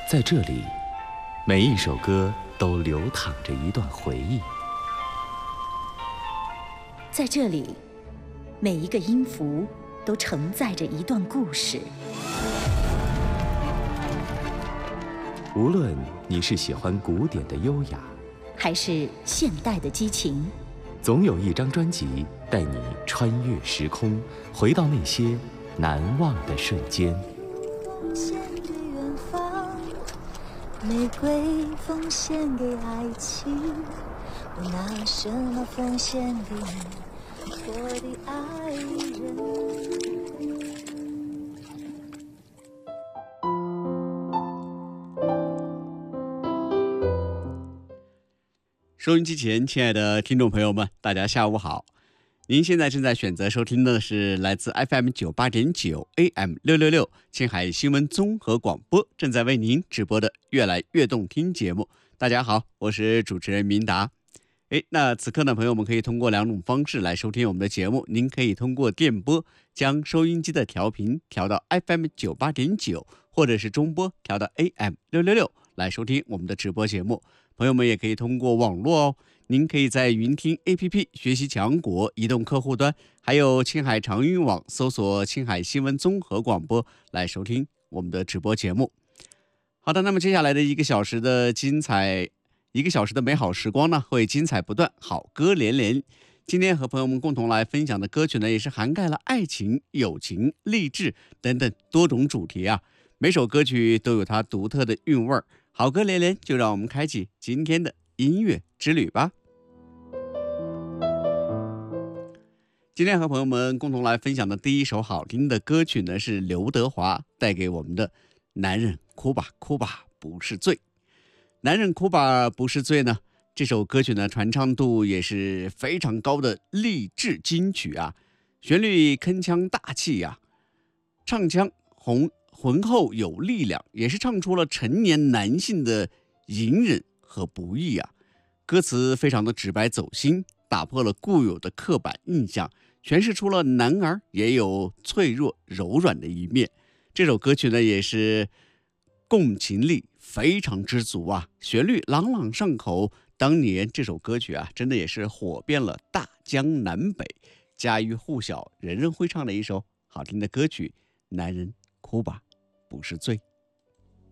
在这里，每一首歌都流淌着一段回忆。 在这里，每一个音符都承载着一段故事。 无论你是喜欢古典的优雅， 还是现代的激情， 总有一张专辑带你穿越时空，回到那些难忘的瞬间。 奉献给远方，玫瑰奉献给爱情，我拿什么奉献给你，我的爱人。 收音机前，亲爱的听众朋友们，大家下午好。您现在正在选择收听的是来自 FM98.9 AM666 青海新闻综合广播正在为您直播的越来越动听节目。大家好，我是主持人明达。那此刻呢，朋友们可以通过两种方式来收听我们的节目。您可以通过电波将收音机的调频调到 FM98.9， 或者是中波调到 AM666 来收听我们的直播节目。朋友们也可以通过网络哦，您可以在云听 APP 学习强国移动客户端，还有青海长运网搜索青海新闻综合广播来收听我们的直播节目。好的，那么接下来的1个小时的美好时光呢，会精彩不断，好歌连连。今天和朋友们共同来分享的歌曲呢，也是涵盖了爱情、友情、励志等等多种主题啊。每首歌曲都有它独特的韵味儿。好歌连连，就让我们开启今天的音乐之旅吧。今天和朋友们共同来分享的第一首好听的歌曲呢，是刘德华带给我们的《男人哭吧哭吧不是罪》。男人哭吧不是罪呢，这首歌曲呢传唱度也是非常高的励志金曲啊，旋律铿锵大气啊，唱腔浑厚有力量，也是唱出了成年男性的隐忍和不易啊。歌词非常的直白走心，打破了固有的刻板印象，诠释出了男儿也有脆弱柔软的一面。这首歌曲呢也是共情力非常之足啊，旋律朗朗上口。当年这首歌曲啊，真的也是火遍了大江南北，家喻户晓，人人会唱的一首好听的歌曲《男人哭吧不是罪》。